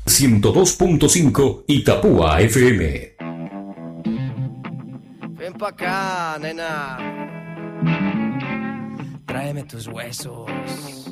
102.5 Itapúa FM. Ven pa' acá, nena. Tráeme tus huesos.